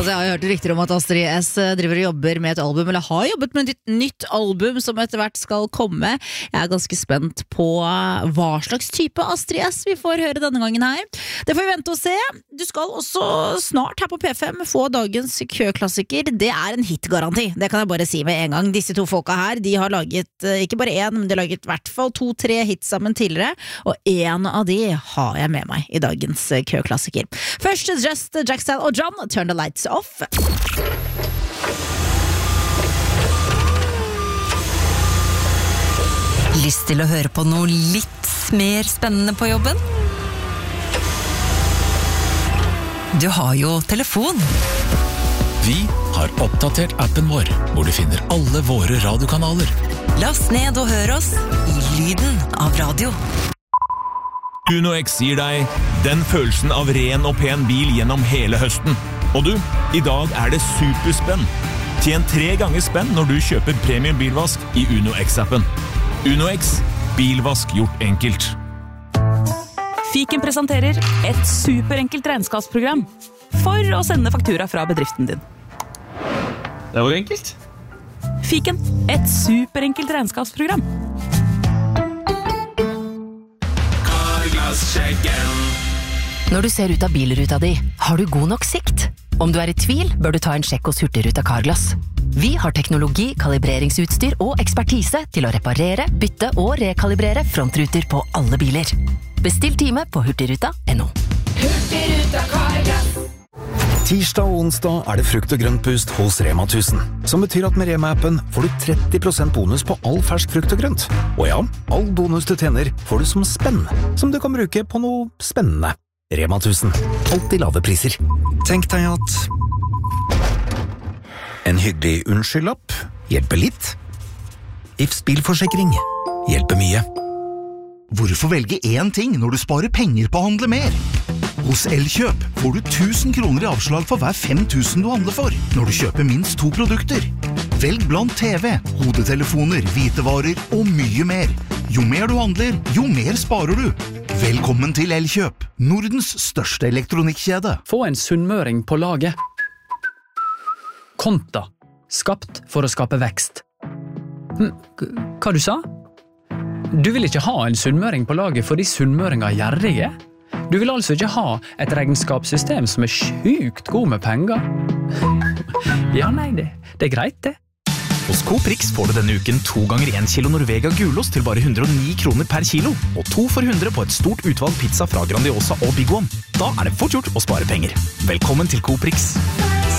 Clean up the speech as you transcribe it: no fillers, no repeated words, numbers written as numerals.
Altså, jeg har hørt rykter om at Astrid S driver og jobber med et album, eller har jobbet med et nytt album som etter hvert skal komme. Jeg er ganske spent på hva slags type Astrid S vi får høre denne gangen her. Det får vi vente og se. Du skal også snart her på P5 få dagens køklassiker. Det er en hitgaranti, det kan jeg bare si med en gang. Disse to folka her, de har laget ikke bare en, men de har laget i hvert fall 2-3 hits sammen tidligere, og en av de har jeg med meg i dagens køklassiker. Først Just Jackstyle og John, Turn the Lights Off. Lyst til å høre på noe litt mer spennende på jobben? Du har jo telefon. Vi har oppdatert appen vår, hvor du finner alle våre radiokanaler. Last ned og hør oss i lyden av radio. UnoX gir deg den følelsen av ren og pen bil gjennom hele høsten. Og du, i dag er det superspenn. Tjen 3 ganger spenn når du kjøper premium bilvask i UnoX-appen. UnoX, bilvask gjort enkelt. Fiken presenterer et superenkelt regnskapsprogram for å sende faktura fra bedriften din. Det var enkelt. Fiken, et superenkelt regnskapsprogram. Når du ser ut av bilruta di, har du god nok sikt? Om du er i tvil, bør du ta en sjekk hos Hurtigruten Carglass. Vi har teknologi, kalibreringsutstyr og ekspertise til å reparere, bytte og rekalibrere frontruter på alle biler. Bestill time på hurtigruta.no. Hurtigruten Carglass. Tirsdag og onsdag er det frukt og grøntpust hos Rema 1000, som betyr at med Rema-appen får du 30% bonus på all fersk frukt og grønt. Og ja, all bonus du tjener får du som spenn, som du kan bruke på noe spennende. Rema 1000, alltid lave priser. Tenk deg at en hyggelig unnskyldlapp hjelper litt. Ifs bilforsikring hjelper mye. Hvorfor velge én ting når du sparer penger på å handle mer? Hos Elkjøp får du 1000 kroner i avslag for hver 5000 du handler for, når du kjøper minst 2 produkter. Velg blant TV, hodetelefoner, hvitevarer og mye mer. Jo mer du handler, jo mer sparer du. Velkommen til Elkjøp, Nordens største elektronikkjede. Få en sunnmøring på laget. Konta, skapt for å skape vekst. Hva du sa? Du vil ikke ha en sunnmøring på laget fordi sunnmøringer er gjerrige? Du vil altså ikke ha et regnskapssystem som er sjukt god med penger? Ja, nei, det er greit det. Hos Coprix får du denne uken 2 ganger 1 kilo Norvega gulost til bare 109 kroner per kilo, og 2 for 100 på et stort utvalg pizza fra Grandiosa og Big One. Da er det fort gjort å spare penger. Velkommen til Coprix.